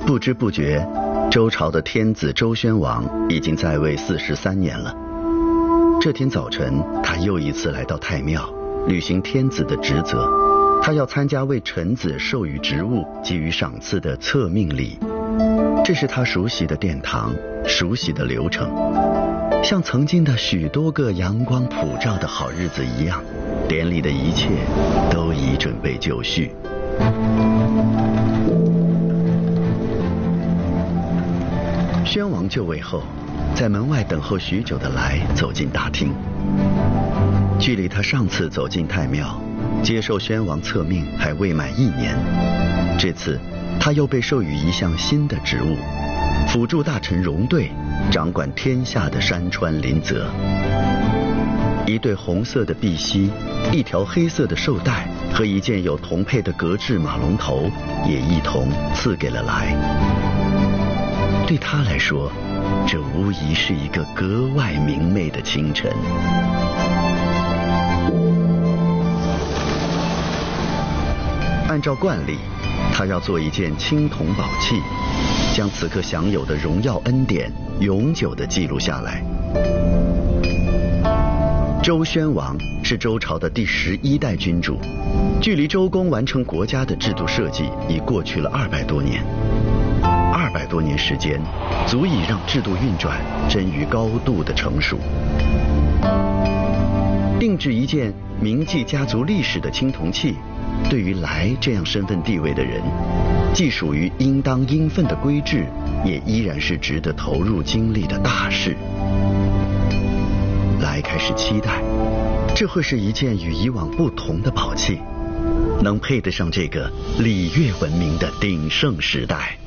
不知不觉，周朝的天子周宣王已经在位43年了。这天早晨，他又一次来到太庙，履行天子的职责。他要参加为臣子授予职务、给予赏赐的册命礼。这是他熟悉的殿堂，熟悉的流程，像曾经的许多个阳光普照的好日子一样，典礼的一切都已准备就绪。宣王就位后，在门外等候许久的来走进大厅。距离他上次走进太庙接受宣王册命还未满1年，这次他又被授予一项新的职务，辅助大臣戎队，掌管天下的山川林泽。一对红色的璧犀，一条黑色的绶带和一件有铜佩的革制马龙头也一同赐给了来。对他来说，这无疑是一个格外明媚的清晨。按照惯例，他要做一件青铜宝器，将此刻享有的荣耀恩典永久地记录下来。周宣王是周朝的第11代君主，距离周公完成国家的制度设计已过去了200多年。200多年时间，足以让制度运转臻于高度的成熟。定制一件铭记家族历史的青铜器，对于来这样身份地位的人，既属于应当应分的规制，也依然是值得投入精力的大事。来开始期待，这会是一件与以往不同的宝器，能配得上这个礼乐文明的鼎盛时代。